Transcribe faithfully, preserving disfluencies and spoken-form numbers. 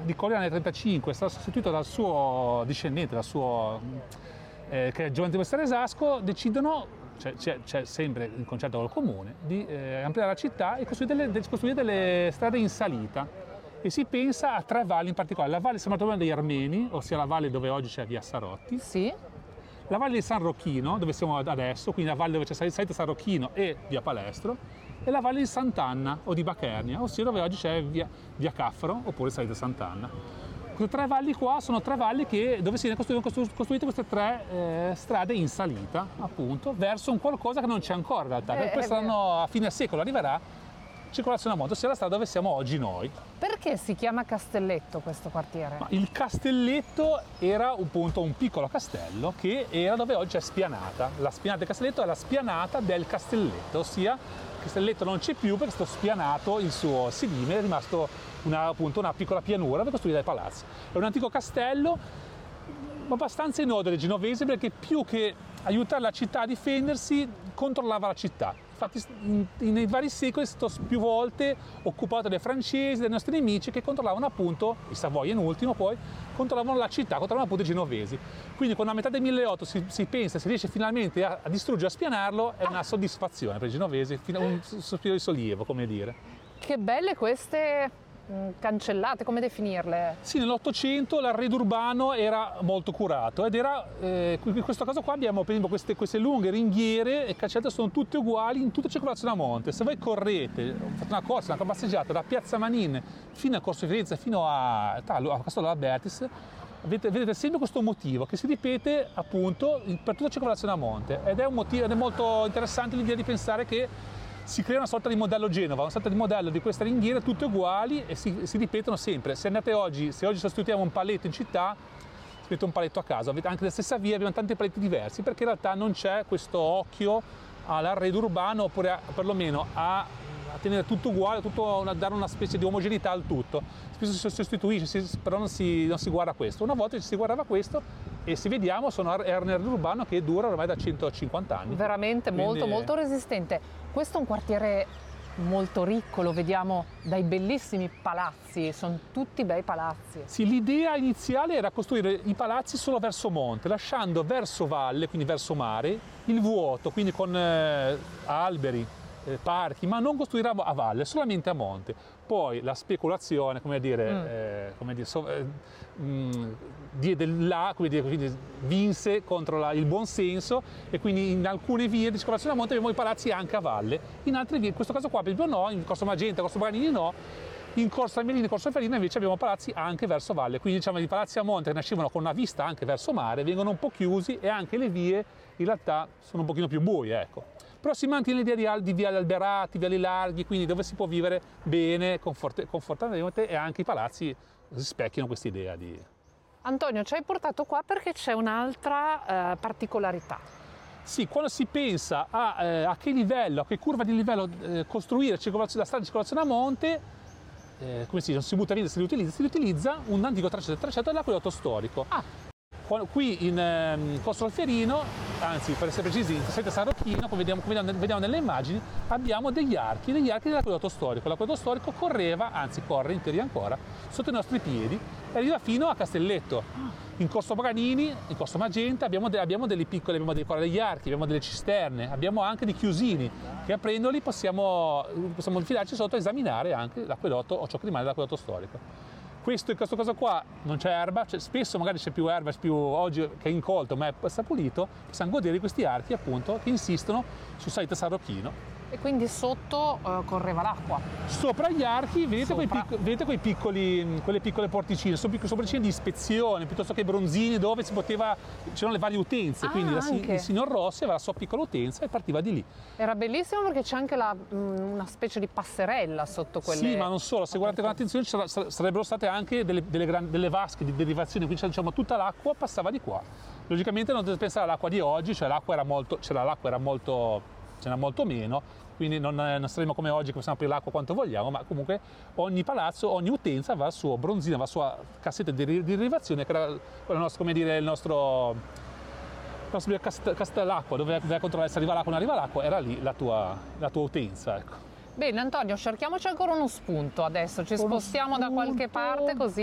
di Colleane trentacinque è stato sostituito dal suo discendente, dal suo, eh, che è Giovanni Battista Resasco, decidono, c'è, c'è, c'è sempre in concerto col comune, di eh, ampliare la città e costruire delle, costruire delle strade in salita. E si pensa a tre valli in particolare: la valle San Bartolomeo degli Armeni, ossia la valle dove oggi c'è via Sarotti, Sì. la valle di San Rocchino, dove siamo adesso, quindi la valle dove c'è salita San Rocchino e via Palestro, e la valle di Sant'Anna o di Bachernia, ossia dove oggi c'è via, via Caffaro oppure salita Sant'Anna. Queste tre valli qua sono tre valli che, dove si sono costruite queste tre eh, strade in salita, appunto, verso un qualcosa che non c'è ancora in realtà, Eh, che saranno a fine secolo arriverà, circolazione a moto, ossia la strada dove siamo oggi noi. Perché si chiama Castelletto questo quartiere? Ma il Castelletto era un punto, un piccolo castello che era dove oggi è Spianata. La Spianata del Castelletto è la spianata del Castelletto, ossia il Castelletto non c'è più perché è stato spianato il suo sedime, è rimasto una, appunto, una piccola pianura per costruire dei palazzi. È un antico castello abbastanza inodore genovese, perché più che aiutare la città a difendersi controllava la città. Infatti in, in, nei vari secoli è stato più volte occupato dai francesi, dai nostri nemici, che controllavano appunto, i Savoia in ultimo poi, controllavano la città, controllavano appunto i genovesi. Quindi quando a metà del milleottocento si, si pensa, si riesce finalmente a, a distruggere, a spianarlo, è una soddisfazione per i genovesi, un sospiro di sollievo, come dire. Che belle queste mh, cancellate, come definirle? Sì, nell'Ottocento l'arredo urbano era molto curato ed era, eh, in questo caso qua abbiamo per esempio queste, queste lunghe ringhiere e cancellate sono tutte uguali in tutta circolazione a monte. Se voi correte, fate una corsa, una passeggiata da Piazza Manin fino a Corso Firenze, fino a, a Castello Albertis, vedete, vedete sempre questo motivo che si ripete appunto per tutta circolazione a monte, ed è un motivo, ed è molto interessante l'idea di pensare che si crea una sorta di modello Genova, una sorta di modello di queste ringhiere tutte uguali e si, si ripetono sempre. Se andate oggi, se oggi sostituiamo un paletto in città, si mette un paletto a caso, anche nella stessa via abbiamo tanti paletti diversi, perché in realtà non c'è questo occhio all'arredo urbano, oppure a, perlomeno a, a tenere tutto uguale, tutto, a dare una specie di omogeneità al tutto. Spesso si sostituisce, si, però non si, non si guarda questo. Una volta si guardava questo, e se vediamo sono è un arredo urbano che dura ormai da centocinquanta anni. Veramente Quindi molto molto resistente. Questo è un quartiere molto ricco, lo vediamo dai bellissimi palazzi, sono tutti bei palazzi. Sì, l'idea iniziale era costruire i palazzi solo verso monte, lasciando verso valle, quindi verso mare, il vuoto, quindi con eh, alberi, eh, parchi, ma non costruire a valle, solamente a monte. Poi la speculazione, come dire, mm. eh, come dire so, eh, mh, diede là, come dire, quindi vinse contro la, il buon senso, e quindi in alcune vie di circolazione a monte abbiamo i palazzi anche a valle, in altre vie, in questo caso qua per esempio no, in Corso Magenta, Corso Paganini no, in Corso Armelini e Corso Farina invece abbiamo palazzi anche verso valle, quindi diciamo i palazzi a monte che nascevano con una vista anche verso mare vengono un po' chiusi, e anche le vie in realtà sono un pochino più buie, ecco. Però si mantiene l'idea di, di viali alberati, viali larghi, quindi dove si può vivere bene, confort- confortabilmente, e anche i palazzi rispecchiano questa idea di... Antonio, ci hai portato qua perché c'è un'altra eh, particolarità. Sì, quando si pensa a, eh, a che livello, a che curva di livello eh, costruire la strada di circolazione a monte, eh, come si dice, non si butta via, si riutilizza, si riutilizza un antico tracciato, tracciato dell'acquedotto storico. Ah. Qui in eh, Corso Alferino, anzi per essere precisi in Casetta San Rocchino, come vediamo, come vediamo nelle immagini, abbiamo degli archi, degli archi dell'acquedotto storico. L'acquedotto storico correva, anzi corre in teoria ancora, sotto i nostri piedi e arriva fino a Castelletto. In Corso Paganini, in Corso Magenta abbiamo, de- abbiamo delle piccole, abbiamo dei, degli archi, abbiamo delle cisterne, abbiamo anche dei chiusini che aprendoli possiamo, possiamo infilarci sotto e esaminare anche l'acquedotto o ciò che rimane dell'acquedotto storico. Questo, in questo caso qua non c'è erba, cioè, spesso magari c'è più erba, più oggi che è incolto ma è sta pulito, possiamo godere di questi archi appunto che insistono su salita San Rocchino. E quindi sotto uh, correva l'acqua. Sopra gli archi vedete, quei, Sopra. pic- vedete quei piccoli, quelle piccole porticine, sono piccole porticine di ispezione piuttosto che bronzini dove si poteva, c'erano le varie utenze, Ah, quindi la, anche. il signor Rossi aveva la sua piccola utenza e partiva di lì. Era bellissimo perché c'è anche la, mh, una specie di passerella sotto quelle... Sì, ma non solo, se guardate con attenzione ci sar- sarebbero state anche delle, delle, gran- delle vasche di derivazione, quindi diciamo tutta l'acqua passava di qua. Logicamente non dovete pensare all'acqua di oggi, cioè l'acqua era molto, c'era l'acqua era molto, c'era molto meno, quindi non, non saremo come oggi che possiamo aprire l'acqua quanto vogliamo, ma comunque ogni palazzo, ogni utenza aveva il suo bronzino, aveva la sua cassetta di, di derivazione, che era il nostro, come dire, il nostro, il nostro cassetta dell'acqua, dove doveva controllare se arriva l'acqua o non arriva l'acqua, era lì la tua, la tua utenza, ecco. Bene Antonio, cerchiamoci ancora uno spunto adesso, ci Uno spostiamo da qualche spunto. parte così